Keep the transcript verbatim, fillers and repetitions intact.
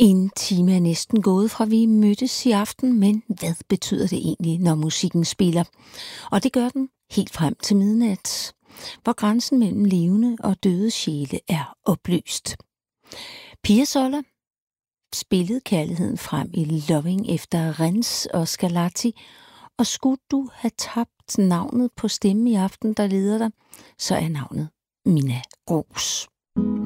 En time er næsten gået fra vi mødtes i aften, men hvad betyder det egentlig, når musikken spiller? Og det gør den helt frem til midnat, hvor grænsen mellem levende og døde sjæle er opløst. Piazzolla spillede kærligheden frem i Loving efter Renz og Scarlatti, og skulle du have tabt navnet på stemme i aften, der leder dig, så er navnet Mina Roos.